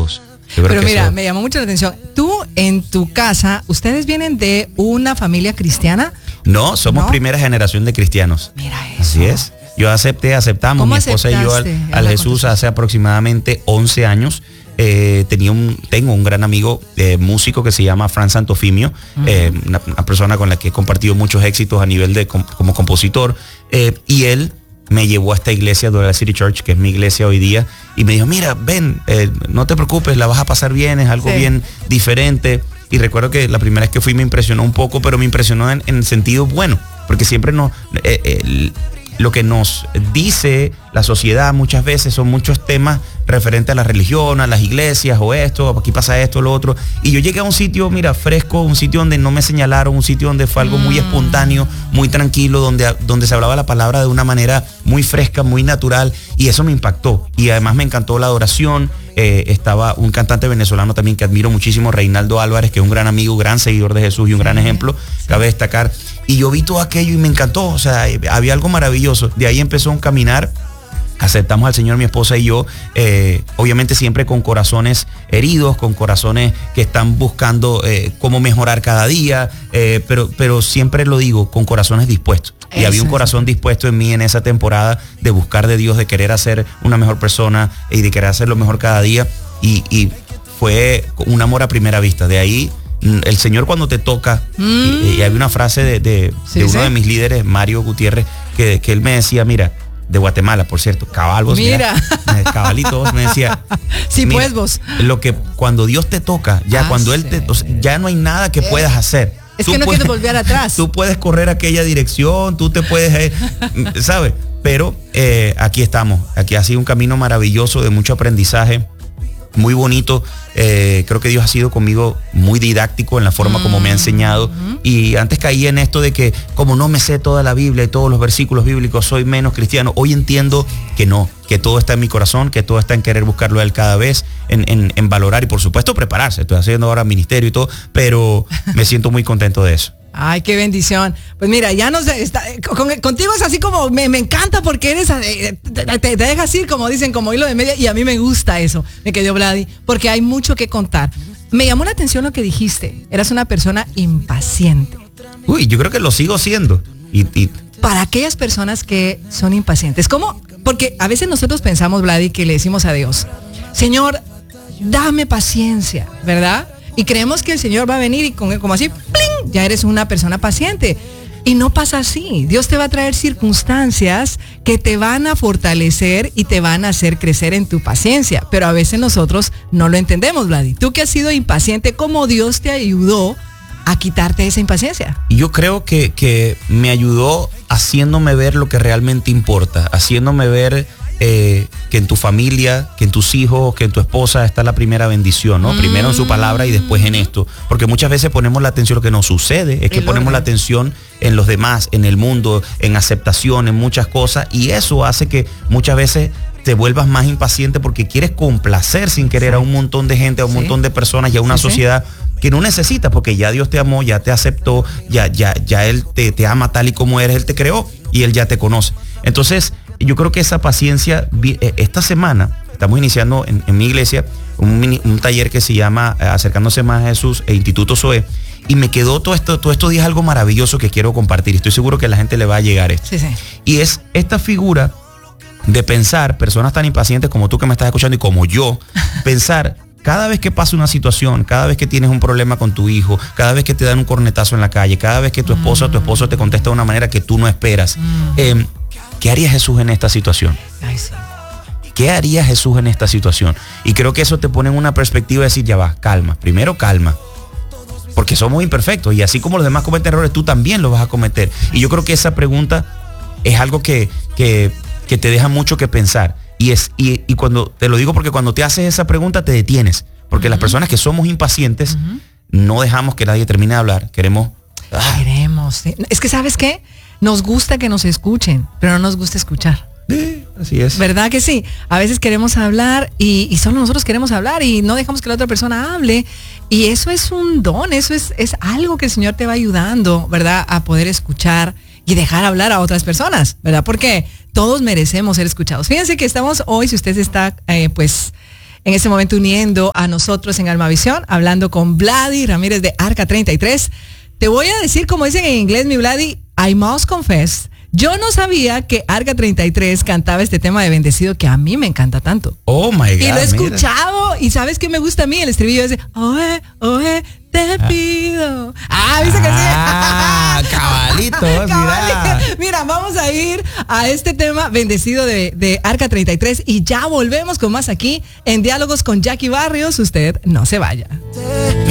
hijos. Pero mira, me llamó mucho la atención. Tú, en tu casa, ¿ustedes vienen de una familia cristiana? No, somos primera generación de cristianos. Mira eso. Así es. Aceptamos, mi esposa y yo al Jesús hace aproximadamente 11 años. Tengo un gran amigo músico que se llama Fran Santofimio, una persona con la que he compartido muchos éxitos a nivel como compositor, y él me llevó a esta iglesia, Doral City Church, que es mi iglesia hoy día, y me dijo, mira, ven, no te preocupes, la vas a pasar bien, es algo bien diferente. Y recuerdo que la primera vez que fui me impresionó un poco, pero me impresionó en el sentido bueno, porque siempre lo que nos dice la sociedad muchas veces son muchos temas referentes a la religión, a las iglesias, o esto, aquí pasa esto, lo otro. Y yo llegué a un sitio, mira, fresco, un sitio donde no me señalaron, un sitio donde fue algo muy espontáneo, muy tranquilo, donde se hablaba la palabra de una manera muy fresca, muy natural, y eso me impactó. Y además me encantó la adoración. Estaba un cantante venezolano también que admiro muchísimo, Reinaldo Álvarez, que es un gran amigo, gran seguidor de Jesús y un gran ejemplo, cabe destacar. Y yo vi todo aquello y me encantó, o sea, había algo maravilloso. De ahí empezó un caminar. Aceptamos al Señor, mi esposa y yo, obviamente siempre con corazones heridos, con corazones que están buscando cómo mejorar cada día, pero siempre lo digo, con corazones dispuestos. Y había un corazón dispuesto en mí en esa temporada de buscar de Dios, de querer hacer una mejor persona y de querer hacerlo mejor cada día. Y fue un amor a primera vista. De ahí, el Señor cuando te toca, y había una frase de uno de mis líderes, Mario Gutiérrez, que él me decía, mira, de Guatemala, por cierto, caballos, mira, cabalitos, me decía, sí, mira, pues vos. Cuando Dios te toca, ya cuando Él ya no hay nada que puedas hacer. Es que no quieres volver atrás. Tú puedes correr aquella dirección, tú te puedes, ¿sabes? Pero aquí estamos, aquí ha sido un camino maravilloso de mucho aprendizaje, muy bonito. Creo que Dios ha sido conmigo muy didáctico en la forma como me ha enseñado. Y antes caí en esto de que como no me sé toda la Biblia y todos los versículos bíblicos, soy menos cristiano. Hoy entiendo que no, que todo está en mi corazón, que todo está en querer buscarlo a Él cada vez, en valorar y por supuesto prepararse. Estoy haciendo ahora ministerio y todo, pero me siento muy contento de eso. Ay, qué bendición. Pues mira, ya contigo es así como, me encanta porque eres, te dejas ir, como dicen, como hilo de media, y a mí me gusta eso, me quedó Vladi, porque hay mucho que contar. Me llamó la atención lo que dijiste, eras una persona impaciente. Uy, yo creo que lo sigo siendo. Para aquellas personas que son impacientes, ¿cómo? Porque a veces nosotros pensamos, Vladi, que le decimos a Dios, Señor, dame paciencia, ¿verdad? Y creemos que el Señor va a venir y como así, ¡pling!, ya eres una persona paciente. Y no pasa así. Dios te va a traer circunstancias que te van a fortalecer y te van a hacer crecer en tu paciencia. Pero a veces nosotros no lo entendemos, Vladi. Tú que has sido impaciente, ¿cómo Dios te ayudó a quitarte esa impaciencia? Yo creo que me ayudó haciéndome ver lo que realmente importa, haciéndome ver que en tu familia, que en tus hijos, que en tu esposa está la primera bendición, ¿no? Primero en su palabra y después en esto. Porque muchas veces ponemos la atención, lo que nos sucede es que ponemos la atención en los demás, en el mundo, en aceptación, en muchas cosas, y eso hace que muchas veces te vuelvas más impaciente porque quieres complacer sin querer a un montón de gente, a un montón de personas y a una sociedad que no necesitas, porque ya Dios te amó, ya te aceptó, ya Él te ama tal y como eres, Él te creó y Él ya te conoce. Entonces, yo creo que esa paciencia, esta semana, estamos iniciando en mi iglesia un taller que se llama Acercándose Más a Jesús e Instituto Zoe, y me quedó todo estos días algo maravilloso que quiero compartir. Estoy seguro que a la gente le va a llegar esto. Sí. Y es esta figura de pensar, personas tan impacientes como tú que me estás escuchando y como yo, pensar, cada vez que pasa una situación, cada vez que tienes un problema con tu hijo, cada vez que te dan un cornetazo en la calle, cada vez que tu esposa o tu esposo te contesta de una manera que tú no esperas, ¿qué haría Jesús en esta situación? Ay, sí. ¿Qué haría Jesús en esta situación? Y creo que eso te pone en una perspectiva de decir, ya va, calma, primero calma. Porque somos imperfectos y así como los demás cometen errores, tú también los vas a cometer. Y yo creo que esa pregunta es algo que te deja mucho que pensar. Y cuando te lo digo porque cuando te haces esa pregunta te detienes. Porque las personas que somos impacientes no dejamos que nadie termine de hablar. Queremos. Es que ¿sabes qué? Nos gusta que nos escuchen, pero no nos gusta escuchar. Así es. ¿Verdad que sí? A veces queremos hablar y solo nosotros queremos hablar y no dejamos que la otra persona hable. Y eso es un don, eso es algo que el Señor te va ayudando, ¿verdad? A poder escuchar y dejar hablar a otras personas, ¿verdad? Porque todos merecemos ser escuchados. Fíjense que estamos hoy, si usted está en este momento uniendo a nosotros en Almavisión, hablando con Vladi Ramírez de Arca 33. Te voy a decir, como dicen en inglés, mi Vladi, I must confess, yo no sabía que Arca 33 cantaba este tema de Bendecido que a mí me encanta tanto. Oh my God. Y lo he escuchado, y ¿sabes qué me gusta a mí? El estribillo ese, oye, oye, te pido. ¿Viste que sí? Cabalitos, mira. Mira, vamos a ir a este tema Bendecido de Arca 33 y ya volvemos con más aquí en Diálogos con Jackie Barrios. Usted no se vaya.